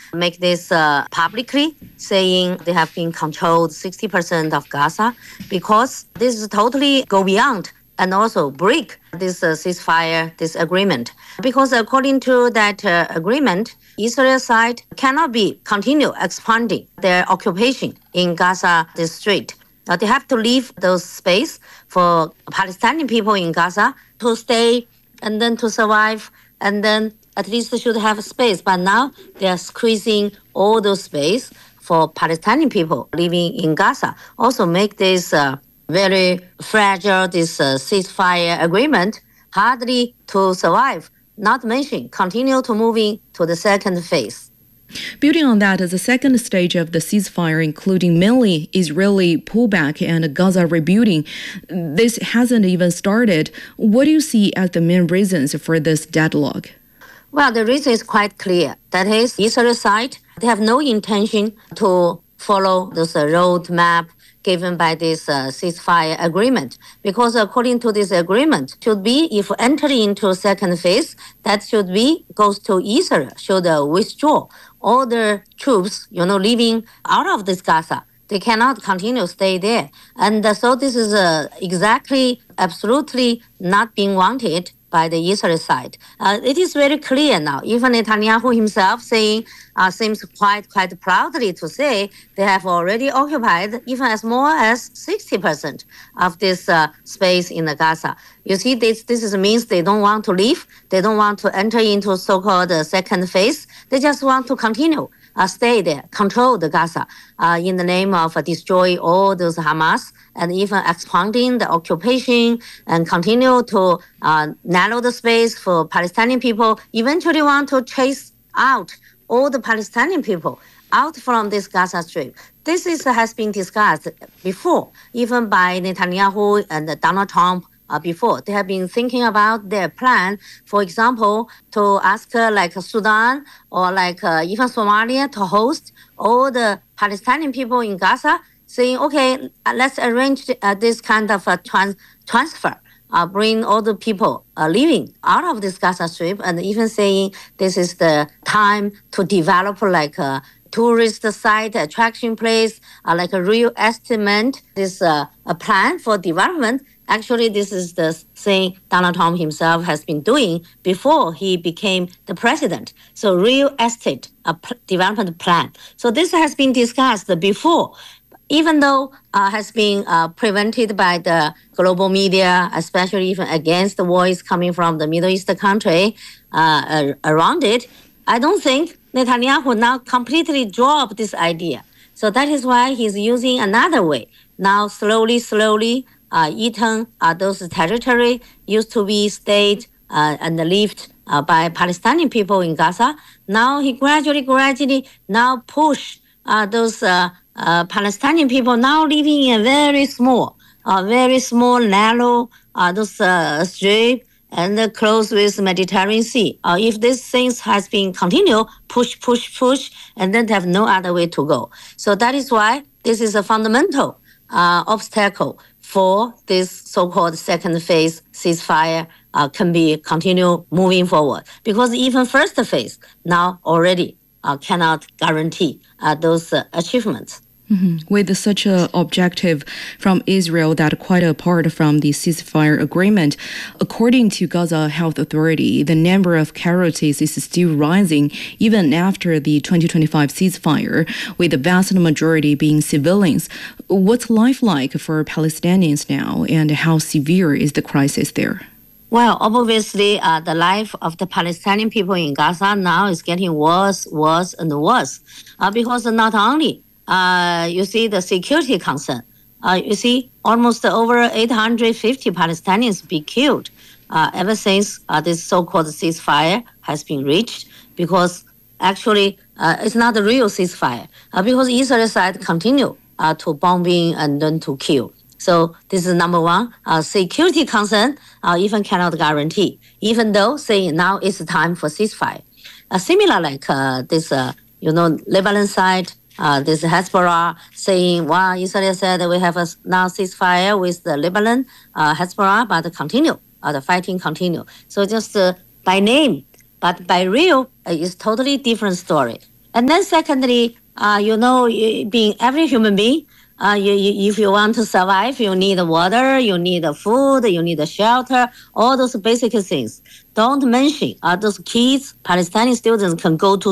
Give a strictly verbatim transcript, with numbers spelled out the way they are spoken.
make this uh, publicly, saying they have been controlled sixty percent of Gaza, because this is totally go beyond and also break this uh, ceasefire, this agreement. Because according to that uh, agreement, Israel side cannot be continue expanding their occupation in Gaza district. Uh, they have to leave those space for Palestinian people in Gaza to stay and then to survive, and then at least they should have space. But now they are squeezing all those space for Palestinian people living in Gaza. Also make this uh, very fragile, this uh, ceasefire agreement hardly to survive, not mention continue to moving to the second phase. Building on that, the second stage of the ceasefire, including mainly Israeli pullback and Gaza rebuilding, this hasn't even started. What do you see as the main reasons for this deadlock? Well, the reason is quite clear. That is, Israel side, they have no intention to follow this uh, roadmap given by this uh, ceasefire agreement. Because according to this agreement, should be, if entering into second phase, that should be, goes to Israel, should uh, withdraw all the troops, you know, living out of this Gaza. They cannot continue stay there. And uh, so this is uh, exactly, absolutely not being wanted by the Israel side. Uh, it is very clear now. Even Netanyahu himself saying, uh, seems quite quite proudly to say they have already occupied even as more as sixty percent of this uh, space in the Gaza. You see, this this is, means they don't want to leave. They don't want to enter into so-called uh, second phase. They just want to continue. Uh, stay there, control the Gaza uh, in the name of uh, destroy all those Hamas and even expanding the occupation and continue to uh, narrow the space for Palestinian people, eventually want to chase out all the Palestinian people out from this Gaza Strip. This is, has been discussed before, even by Netanyahu and Donald Trump. Uh, before. They have been thinking about their plan, for example, to ask uh, like Sudan or like uh, even Somalia to host all the Palestinian people in Gaza, saying, okay, uh, let's arrange uh, this kind of uh, trans- transfer, uh, bring all the people uh, living out of this Gaza Strip, and even saying this is the time to develop like a tourist site, attraction place, uh, like a real estimate, this uh, a plan for development. Actually, this is the thing Donald Trump himself has been doing before he became the president. So real estate a p- development plan. So this has been discussed before, even though uh, has been uh, prevented by the global media, especially even against the voice coming from the Middle East country uh, around it. I don't think Netanyahu now completely dropped this idea. So that is why he's using another way. Now slowly, slowly, Uh, eaten uh, those territory used to be stayed uh, and lived uh, by Palestinian people in Gaza. Now he gradually, gradually now push uh, those uh, uh, Palestinian people now living in a very small, uh, very small, narrow uh, those uh, strip and uh, close with Mediterranean Sea. Uh, if these things has been continued, push, push, push, and then have no other way to go. So that is why this is a fundamental uh, obstacle for this so-called second phase ceasefire uh, can be continue moving forward. Because even first phase now already uh, cannot guarantee uh, those uh, achievements. Mm-hmm. With such an objective from Israel that quite apart from the ceasefire agreement, according to Gaza Health Authority, the number of casualties is still rising even after the twenty twenty-five ceasefire, with the vast majority being civilians. What's life like for Palestinians now, and how severe is the crisis there? Well, obviously, uh, the life of the Palestinian people in Gaza now is getting worse, worse, and worse, uh, because not only Uh, you see the security concern. Uh, you see almost over eight hundred fifty Palestinians be killed uh, ever since uh, this so-called ceasefire has been reached, because actually uh, it's not a real ceasefire uh, because Israel side continue uh, to bombing and then to kill. So this is number one. Uh, security concern uh, even cannot guarantee, even though saying now it's time for ceasefire. Uh, similar like uh, this, uh, you know, Lebanon side, Uh, this Hezbollah saying, well, Israel said we have a now ceasefire with the Lebanon, uh, Hezbollah, but continue, uh, the fighting continue. So just uh, by name, but by real, uh, it's totally different story. And then secondly, uh, you know, y- being every human being, uh, you, you, if you want to survive, you need water, you need food, you need shelter, all those basic things. Don't mention uh, those kids, Palestinian students can go to